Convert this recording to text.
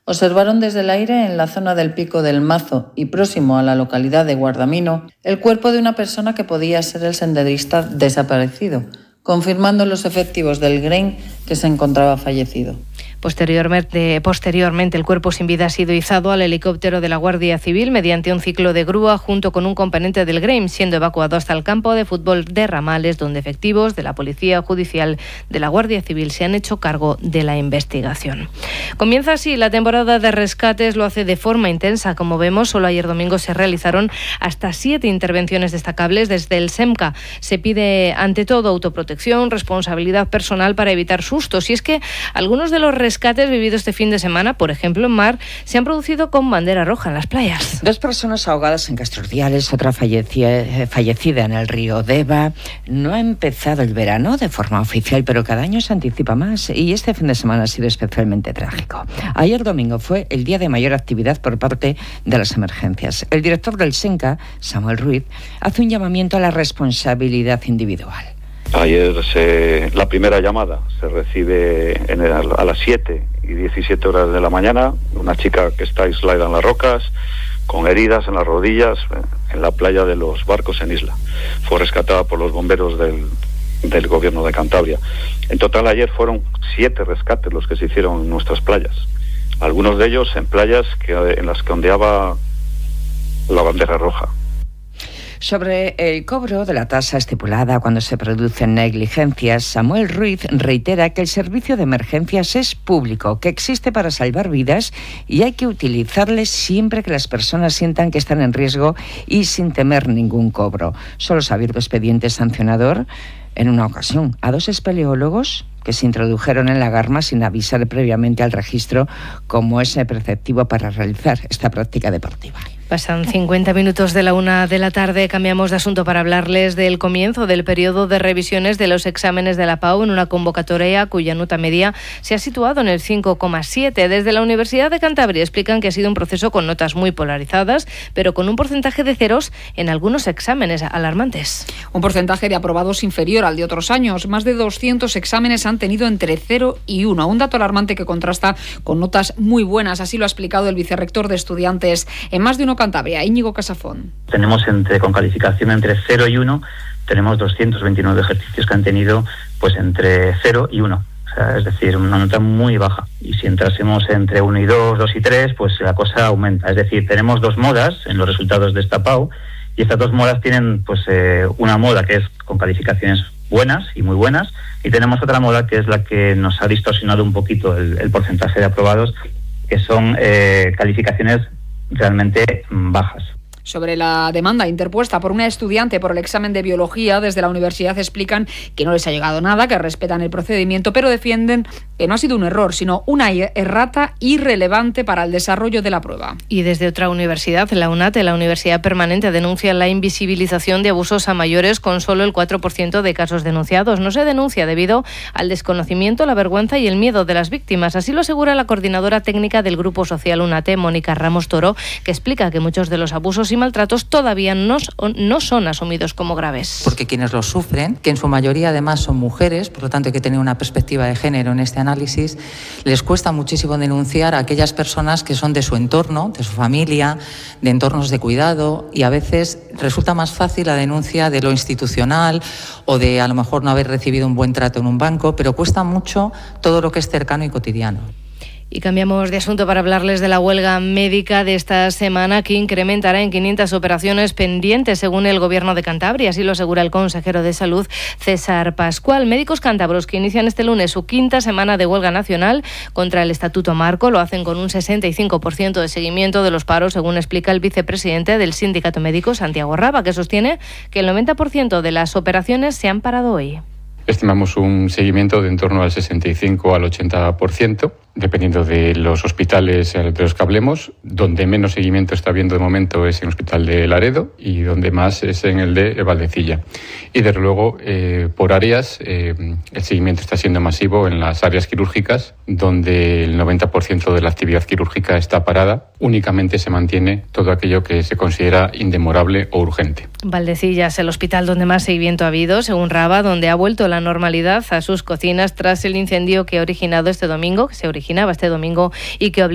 observaron desde el aire, en la zona del Pico del Mazo y próximo a la localidad de Guardamino, el cuerpo de una persona que podía ser el senderista desaparecido, confirmando los efectivos del GREIN que se encontraba fallecido. Posteriormente, el cuerpo sin vida ha sido izado al helicóptero de la Guardia Civil mediante un ciclo de grúa junto con un componente del GREIM, siendo evacuado hasta el campo de fútbol de Ramales, donde efectivos de la Policía Judicial de la Guardia Civil se han hecho cargo de la investigación. Comienza así la temporada de rescates, lo hace de forma intensa. Como vemos, solo ayer domingo se realizaron hasta 7 intervenciones destacables desde el SEMCA. Se pide ante todo autoprotección, responsabilidad personal para evitar sustos. Y es que algunos de los rescates vividos este fin de semana, por ejemplo en mar, se han producido con bandera roja en las playas. 2 personas ahogadas en Castro Urdiales, otra fallecida en el río Deva. No ha empezado el verano de forma oficial, pero cada año se anticipa más y este fin de semana ha sido especialmente trágico. Ayer domingo fue el día de mayor actividad por parte de las emergencias. El director del SEMCA, Samuel Ruiz, hace un llamamiento a la responsabilidad individual. Ayer la primera llamada se recibe a las 7:17 de la mañana, una chica que está aislada en las rocas, con heridas en las rodillas, en la playa de los Barcos en Isla. Fue rescatada por los bomberos del gobierno de Cantabria. En total ayer fueron 7 rescates los que se hicieron en nuestras playas. Algunos de ellos en playas en las que ondeaba la bandera roja. Sobre el cobro de la tasa estipulada cuando se producen negligencias, Samuel Ruiz reitera que el servicio de emergencias es público, que existe para salvar vidas y hay que utilizarle siempre que las personas sientan que están en riesgo y sin temer ningún cobro. Solo se ha abierto expediente sancionador en una ocasión a 2 espeleólogos que se introdujeron en la Garma sin avisar previamente al registro, como es preceptivo para realizar esta práctica deportiva. Pasan 50 minutos de la 1 de la tarde. Cambiamos de asunto para hablarles del comienzo del periodo de revisiones de los exámenes de la PAU en una convocatoria cuya nota media se ha situado en el 5,7. Desde la Universidad de Cantabria explican que ha sido un proceso con notas muy polarizadas, pero con un porcentaje de ceros en algunos exámenes alarmantes. Un porcentaje de aprobados inferior al de otros años. Más de 200 exámenes han tenido entre 0 y 1. Un dato alarmante que contrasta con notas muy buenas. Así lo ha explicado el vicerrector de estudiantes en Más de Uno Cantabria, Íñigo Casafón. Tenemos con calificación entre 0 y 1, tenemos 229 ejercicios que han tenido pues entre 0 y 1. O sea, es decir, una nota muy baja. Y si entrásemos entre 1 y 2, 2 y 3, pues la cosa aumenta. Es decir, tenemos 2 modas en los resultados de esta PAU y estas 2 modas tienen pues una moda que es con calificaciones buenas y muy buenas y tenemos otra moda que es la que nos ha distorsionado un poquito el porcentaje de aprobados, que son calificaciones realmente bajas. Sobre la demanda interpuesta por una estudiante por el examen de biología, desde la universidad explican que no les ha llegado nada, que respetan el procedimiento, pero defienden que no ha sido un error, sino una errata irrelevante para el desarrollo de la prueba. Y desde otra universidad, la UNAT, la Universidad Permanente, denuncia la invisibilización de abusos a mayores con solo el 4% de casos denunciados. No se denuncia debido al desconocimiento, la vergüenza y el miedo de las víctimas. Así lo asegura la coordinadora técnica del Grupo Social UNATE, Mónica Ramos Toro, que explica que muchos de los abusos y maltratos todavía no son asumidos como graves. Porque quienes los sufren, que en su mayoría además son mujeres, por lo tanto hay que tener una perspectiva de género en este análisis, les cuesta muchísimo denunciar a aquellas personas que son de su entorno, de su familia, de entornos de cuidado, y a veces resulta más fácil la denuncia de lo institucional o de a lo mejor no haber recibido un buen trato en un banco, pero cuesta mucho todo lo que es cercano y cotidiano. Y cambiamos de asunto para hablarles de la huelga médica de esta semana, que incrementará en 500 operaciones pendientes, según el Gobierno de Cantabria. Así lo asegura el consejero de Salud, César Pascual. Médicos cántabros que inician este lunes su 5ª semana de huelga nacional contra el Estatuto Marco lo hacen con un 65% de seguimiento de los paros, según explica el vicepresidente del Sindicato Médico, Santiago Raba, que sostiene que el 90% de las operaciones se han parado hoy. Estimamos un seguimiento de en torno al 65 al 80%, dependiendo de los hospitales de los que hablemos. Donde menos seguimiento está habiendo de momento es en el Hospital de Laredo y donde más es en el de Valdecilla. Y desde luego, por áreas, el seguimiento está siendo masivo en las áreas quirúrgicas, donde el 90% de la actividad quirúrgica está parada. Únicamente se mantiene todo aquello que se considera indemorable o urgente. Valdecilla es el hospital donde más seguimiento ha habido, según Raba, donde ha vuelto la normalidad a sus cocinas tras el incendio que se originaba este domingo y que